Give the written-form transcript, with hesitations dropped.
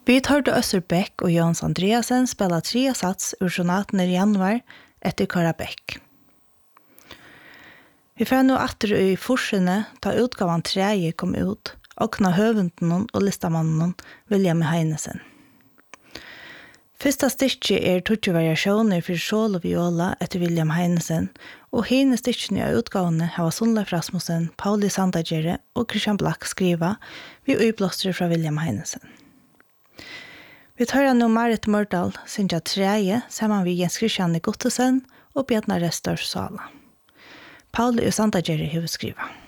Vi tar til Østerbæk og Jans Andreasen spela 3 sats ur sonaten i januar etter Kara Bæk. Vi får nå atter i forsene ta utgavan 3 kom ut, okna høvenden og listamannen William Heinesen. Fyrsta stikket 20 variasjoner for sol og viola etter William Heinesen, og hine stikkene av utgavene har Sundleif Rasmussen, Pauli Sandagere og Christian Black skriva ved øyblåstere fra William Heinesen. Vi tar nå Marit Mørdal, Sintja 3, sammen med Jens Christian Gottesen og Bjarnar Restorff Sala. Pauli og Sandagere har skriva.